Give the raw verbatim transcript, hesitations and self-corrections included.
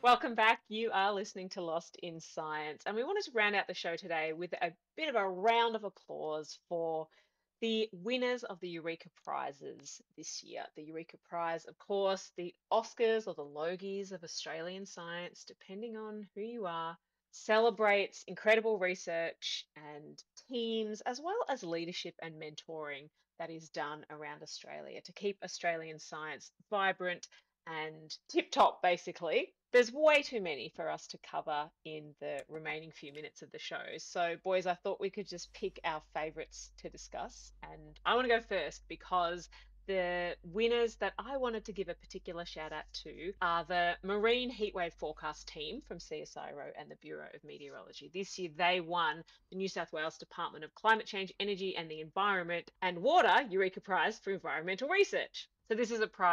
Welcome back. You are listening to Lost in Science, and we wanted to round out the show today with a bit of a round of applause for the winners of the Eureka Prizes this year. The Eureka Prize, of course, the Oscars or the Logies of Australian science, depending on who you are, celebrates incredible research and teams, as well as leadership and mentoring that is done around Australia to keep Australian science vibrant and tip top, basically. There's way too many for us to cover in the remaining few minutes of the show. So, boys, I thought we could just pick our favorites to discuss. And I want to go first because the winners that I wanted to give a particular shout out to are the Marine Heatwave Forecast team from C S I R O and the Bureau of Meteorology. This year, they won the New South Wales Department of Climate Change, Energy and the Environment and Water Eureka Prize for Environmental Research. So, this is a prize